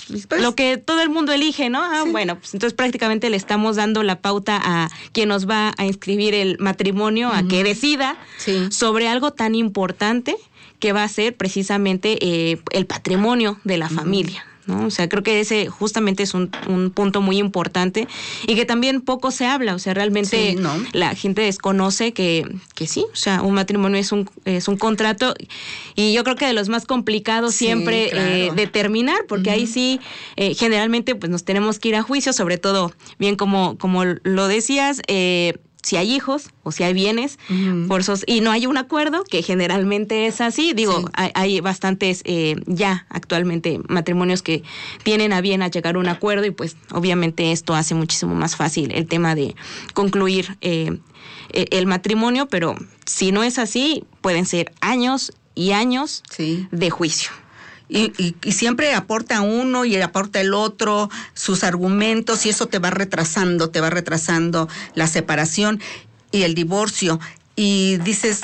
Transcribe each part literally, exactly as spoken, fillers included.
pues, lo que todo el mundo elige, ¿no? Ah, sí. Bueno, pues entonces prácticamente le estamos dando la pauta a quien nos va a inscribir el matrimonio, uh-huh. a que decida sí. sobre algo tan importante que va a ser precisamente eh, el patrimonio de la uh-huh. familia, ¿no? O sea, creo que ese justamente es un, un punto muy importante y que también poco se habla. O sea, realmente sí, ¿no? la gente desconoce que, que sí, o sea, un matrimonio es un, es un contrato y yo creo que de los más complicados sí, siempre claro. eh, determinar, porque uh-huh. ahí sí, eh, generalmente pues nos tenemos que ir a juicio, sobre todo, bien como, como lo decías, eh, si hay hijos o si hay bienes uh-huh. forzosos y no hay un acuerdo, que generalmente es así. Digo, sí. hay, hay bastantes eh, ya actualmente matrimonios que tienen a bien a llegar a un acuerdo y pues obviamente esto hace muchísimo más fácil el tema de concluir eh, el matrimonio, pero si no es así, pueden ser años y años sí. de juicio. Y, y, y siempre aporta uno y aporta el otro sus argumentos y eso te va retrasando, te va retrasando la separación y el divorcio. Y dices,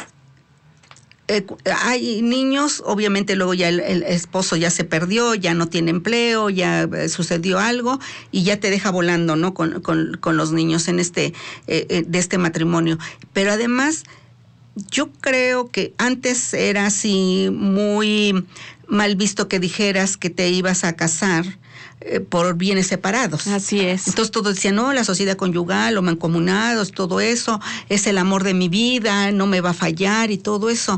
eh, hay niños, obviamente luego ya el, el esposo ya se perdió, ya no tiene empleo, ya eh, sucedió algo y ya te deja volando, ¿no? Con, con, con los niños en este, eh, eh, de este matrimonio. Pero además, yo creo que antes era así muy mal visto que dijeras que te ibas a casar eh, por bienes separados. Así es. Entonces todos decían, no, la sociedad conyugal o mancomunados, todo eso, es el amor de mi vida, no me va a fallar y todo eso.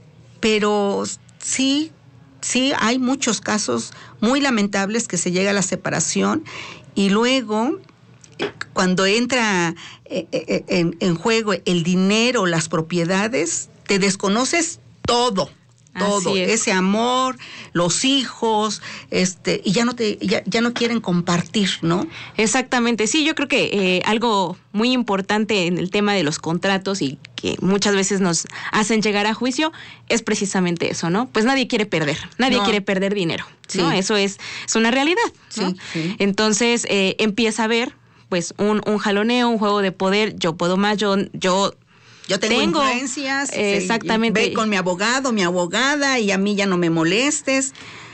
Pero sí, sí, hay muchos casos muy lamentables que se llega a la separación y luego cuando entra en, en juego el dinero, las propiedades, te desconoces todo. Todo, ese amor, los hijos, este, y ya no te, ya, ya no quieren compartir, ¿no? Exactamente, sí, yo creo que eh, algo muy importante en el tema de los contratos y que muchas veces nos hacen llegar a juicio es precisamente eso, ¿no? Pues nadie quiere perder, nadie no. quiere perder dinero, ¿no? Sí. Eso es, es una realidad, ¿no? Sí, sí. Entonces eh, empieza a haber, pues, un, un jaloneo, un juego de poder, yo puedo más, yo, yo Yo tengo, tengo influencias, exactamente. Ve con mi abogado, mi abogada, y a mí ya no me molestes.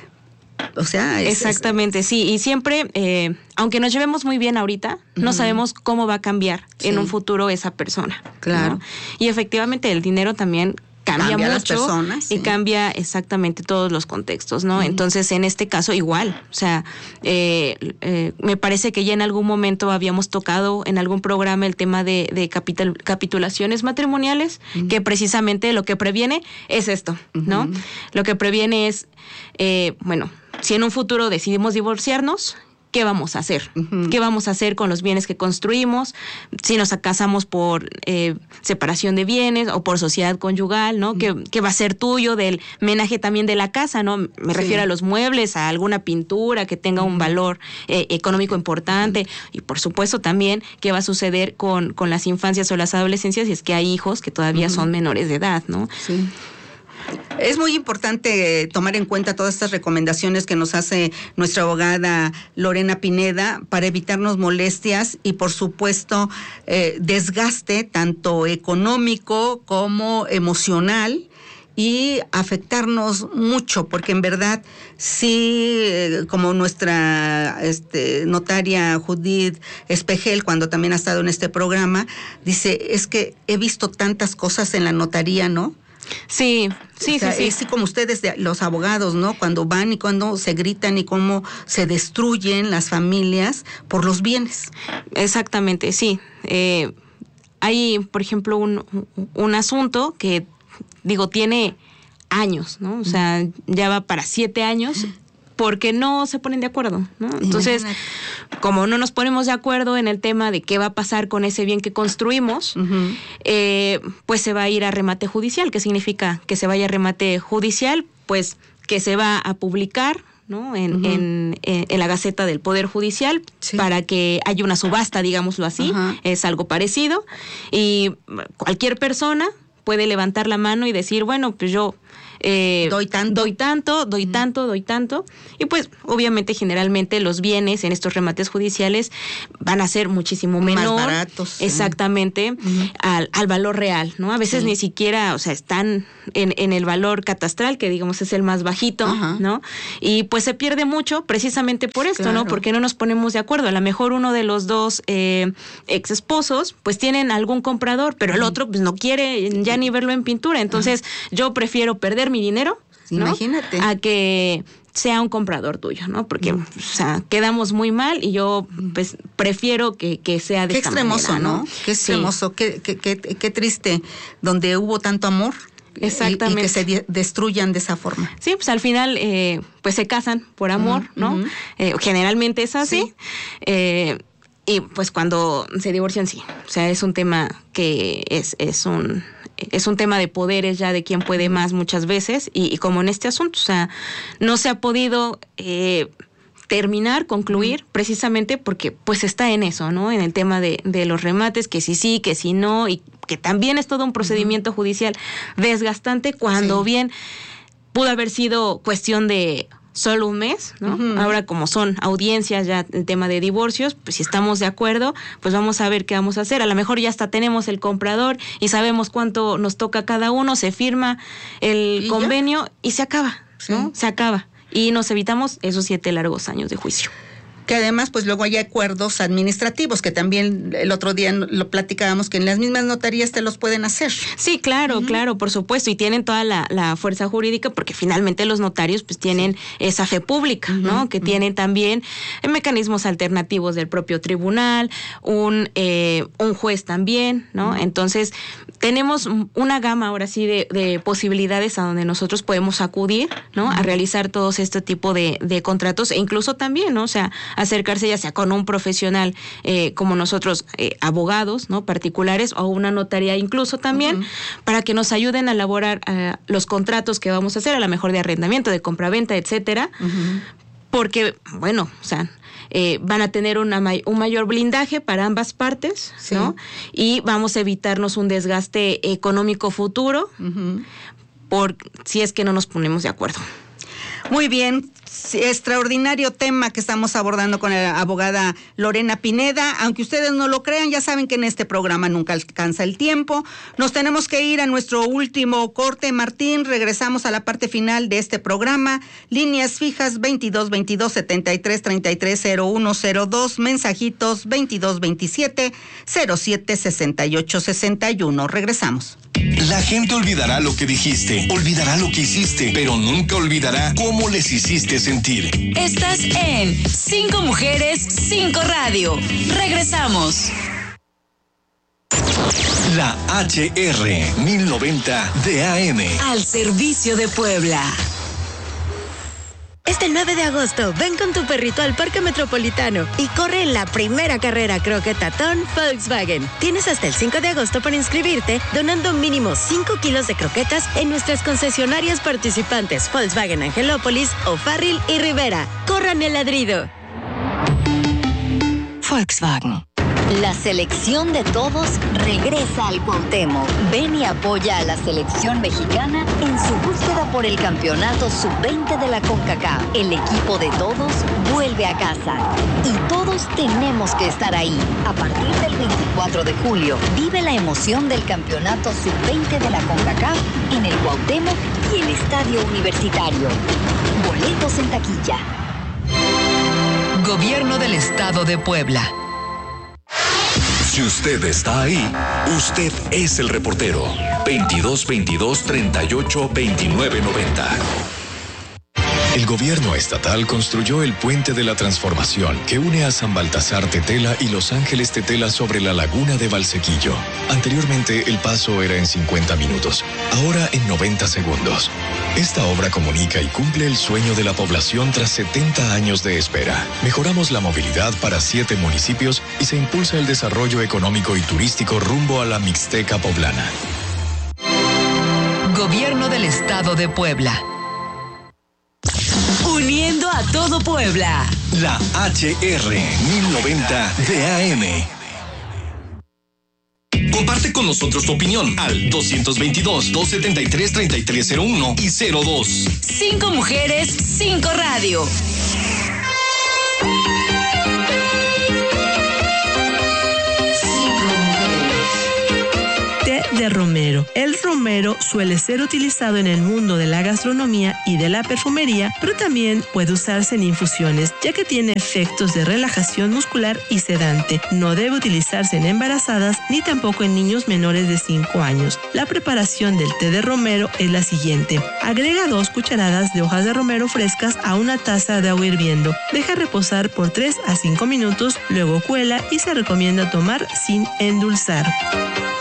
O sea, es, exactamente, es, sí. Y siempre, eh, aunque nos llevemos muy bien ahorita, uh-huh. no sabemos cómo va a cambiar sí. en un futuro esa persona. Claro. ¿no? Y efectivamente el dinero también cambia, cambia mucho las personas, y sí. cambia exactamente todos los contextos, ¿no? Uh-huh. Entonces, en este caso, igual. O sea, eh, eh, me parece que ya en algún momento habíamos tocado en algún programa el tema de, de capital, capitulaciones matrimoniales, uh-huh. que precisamente lo que previene es esto, ¿no? Uh-huh. Lo que previene es, eh, bueno, si en un futuro decidimos divorciarnos, ¿qué vamos a hacer? Uh-huh. ¿Qué vamos a hacer con los bienes que construimos? Si nos casamos por eh, separación de bienes o por sociedad conyugal, ¿no? Uh-huh. ¿Qué, ¿Qué va a ser tuyo del menaje también de la casa, ¿no? Me sí. refiero a los muebles, a alguna pintura que tenga uh-huh. un valor eh, económico importante uh-huh. y por supuesto también qué va a suceder con, con las infancias o las adolescencias si es que hay hijos que todavía uh-huh. son menores de edad, ¿no? Sí. Es muy importante tomar en cuenta todas estas recomendaciones que nos hace nuestra abogada Lorena Pineda para evitarnos molestias y, por supuesto, eh, desgaste tanto económico como emocional y afectarnos mucho, porque en verdad sí, como nuestra este, notaria Judith Espejel, cuando también ha estado en este programa, dice, es que he visto tantas cosas en la notaría, ¿no? Sí, sí, o sea, sí, sí. Es así como ustedes, los abogados, ¿no? Cuando van y cuando se gritan y cómo se destruyen las familias por los bienes. Exactamente, sí. Eh, hay, por ejemplo, un, un asunto que, digo, tiene años, ¿no? O sea, ya va para siete años porque no se ponen de acuerdo, ¿no? Entonces, imagínate. Como no nos ponemos de acuerdo en el tema de qué va a pasar con ese bien que construimos, uh-huh. eh, pues se va a ir a remate judicial. ¿Qué significa que se vaya a remate judicial? Pues que se va a publicar, ¿no? En, uh-huh. en, en, en la Gaceta del Poder Judicial, sí. para que haya una subasta, digámoslo así, uh-huh. es algo parecido, y cualquier persona puede levantar la mano y decir, bueno, pues yo eh, doy tanto, doy tanto, doy uh-huh. tanto, doy tanto. Y pues obviamente generalmente los bienes en estos remates judiciales van a ser muchísimo menor. Más baratos. Exactamente, uh-huh. al, al valor real, ¿no? A veces sí. ni siquiera, o sea, están en, en el valor catastral, que digamos es el más bajito, uh-huh. ¿no? Y pues se pierde mucho precisamente por esto, claro. ¿no? Porque no nos ponemos de acuerdo. A lo mejor uno de los dos eh, ex esposos pues tienen algún comprador, pero el otro pues no quiere ya ni verlo en pintura. Entonces uh-huh. yo prefiero perder mi dinero, ¿no? Imagínate. A que sea un comprador tuyo, ¿no? Porque uh-huh. o sea, quedamos muy mal y yo pues prefiero que, que sea de qué esta extremoso, manera, ¿no? ¿no? Qué extremoso, sí. qué, qué, qué, qué triste, donde hubo tanto amor. Exactamente. Y, y que se de, destruyan de esa forma. Sí, pues al final eh, pues se casan por amor, uh-huh, ¿no? Uh-huh. Eh, generalmente es así. Sí. Eh, y pues cuando se divorcian, sí. O sea, es un tema que es, es un es un tema de poderes ya de quién puede más muchas veces. Y, y como en este asunto, o sea, no se ha podido eh, terminar, concluir, uh-huh. precisamente porque pues está en eso, ¿no? En el tema de, de los remates, que sí sí, que sí no, y que también es todo un procedimiento uh-huh. judicial desgastante, cuando sí. bien pudo haber sido cuestión de solo un mes, ¿no? Uh-huh. Ahora, como son audiencias ya el tema de divorcios, pues si estamos de acuerdo, pues vamos a ver qué vamos a hacer. A lo mejor ya hasta tenemos el comprador y sabemos cuánto nos toca cada uno, se firma el ¿Y convenio ya? y se acaba, ¿no? Sí. Se acaba. Y nos evitamos esos siete largos años de juicio. Que además, pues luego hay acuerdos administrativos, que también el otro día lo platicábamos, que en las mismas notarías te los pueden hacer. Sí, claro, uh-huh. claro, por supuesto, y tienen toda la, la fuerza jurídica, porque finalmente los notarios pues tienen sí. esa fe pública, uh-huh. ¿no? Que uh-huh. tienen también mecanismos alternativos del propio tribunal, un, eh, un juez también, ¿no? Uh-huh. Entonces, tenemos una gama ahora sí de, de posibilidades a donde nosotros podemos acudir, ¿no? Uh-huh. A realizar todos este tipo de, de contratos, e incluso también, ¿no? O sea, acercarse ya sea con un profesional eh, como nosotros, eh, abogados, ¿no? Particulares, o una notaría incluso también, uh-huh. para que nos ayuden a elaborar uh, los contratos que vamos a hacer, a lo mejor de arrendamiento, de compraventa, etcétera, uh-huh. porque, bueno, o sea, eh, van a tener una may- un mayor blindaje para ambas partes, sí. ¿no? Y vamos a evitarnos un desgaste económico futuro, uh-huh. por si es que no nos ponemos de acuerdo. Muy bien, extraordinario tema que estamos abordando con la abogada Lorena Pineda. Aunque ustedes no lo crean, ya saben que en este programa nunca alcanza el tiempo. Nos tenemos que ir a nuestro último corte, Martín. Regresamos a la parte final de este programa. Líneas fijas veintidós veintidós setenta y tres treinta y tres cero uno cero dos, mensajitos veintidós veintisiete cero siete sesenta y ocho sesenta y uno. Regresamos. La gente olvidará lo que dijiste, olvidará lo que hiciste, pero nunca olvidará cómo les hiciste sentir. Estás en Cinco Mujeres, Cinco Radio. Regresamos. La H R mil noventa de A M. Al servicio de Puebla. Este nueve de agosto, ven con tu perrito al Parque Metropolitano y corre en la primera carrera croquetatón Volkswagen. Tienes hasta el cinco de agosto para inscribirte, donando mínimo cinco kilos de croquetas en nuestras concesionarias participantes Volkswagen Angelópolis, O'Farrill y Rivera. ¡Corran el ladrido! Volkswagen. La selección de todos regresa al Cuauhtémoc. Ven y apoya a la selección mexicana en su búsqueda por el campeonato sub veinte de la CONCACAF. El equipo de todos vuelve a casa y todos tenemos que estar ahí. A partir del veinticuatro de julio, vive la emoción del campeonato sub veinte de la CONCACAF en el Cuauhtémoc y el Estadio Universitario. Boletos en taquilla. Gobierno del Estado de Puebla. Si usted está ahí, usted es el reportero. veintidós veintidós treinta y ocho veintinueve noventa. El gobierno estatal construyó el Puente de la Transformación que une a San Baltasar Tetela y Los Ángeles Tetela sobre la laguna de Valsequillo. Anteriormente el paso era en cincuenta minutos, ahora en noventa segundos. Esta obra comunica y cumple el sueño de la población tras setenta años de espera. Mejoramos la movilidad para siete municipios y se impulsa el desarrollo económico y turístico rumbo a la Mixteca poblana. Gobierno del Estado de Puebla. Uniendo a todo Puebla. La H R mil noventa de A M. Comparte con nosotros tu opinión al dos veintidós, dos setenta y tres, treinta y tres cero uno y cero dos. Cinco mujeres, cinco radio. De romero. El romero suele ser utilizado en el mundo de la gastronomía y de la perfumería, pero también puede usarse en infusiones, ya que tiene efectos de relajación muscular y sedante. No debe utilizarse en embarazadas ni tampoco en niños menores de cinco años. La preparación del té de romero es la siguiente. Agrega dos cucharadas de hojas de romero frescas a una taza de agua hirviendo. Deja reposar por tres a cinco minutos, luego cuela y se recomienda tomar sin endulzar.